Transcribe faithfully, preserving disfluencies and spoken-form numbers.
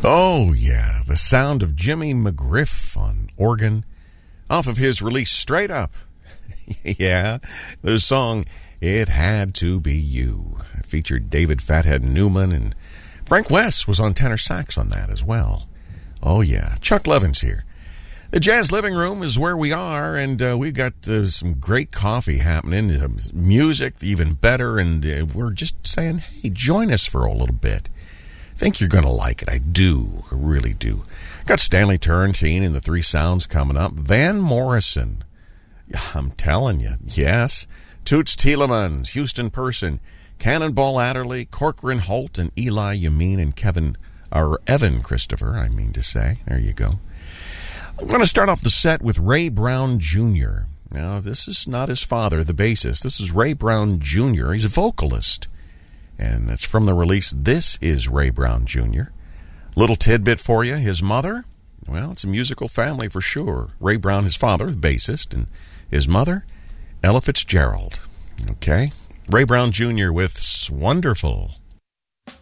Oh, yeah, the sound of Jimmy McGriff on organ off of his release Straight Up. Yeah, the song It Had to Be You. It featured David Fathead Newman, and Frank West was on tenor sax on that as well. Oh, yeah, Chuck Levin's here. The Jazz Living Room is where we are, and uh, we've got uh, some great coffee happening, uh, music even better, and uh, we're just saying, hey, join us for a little bit. I think you're going to like it. I do. I really do. Got Stanley Turrentine and the Three Sounds coming up. Van Morrison. I'm telling you, yes. Toots Thielemans, Houston Person, Cannonball Adderley, Corcoran Holt, and Eli Yamin and Kevin, or Evan Christopher, I mean to say. There you go. I'm going to start off the set with Ray Brown Junior Now, this is not his father, the bassist. This is Ray Brown Junior He's a vocalist. And that's from the release, This Is Ray Brown Junior Little tidbit for you. His mother, well, it's a musical family for sure. Ray Brown, his father, the bassist, and his mother, Ella Fitzgerald. Okay? Ray Brown Junior with Wonderful.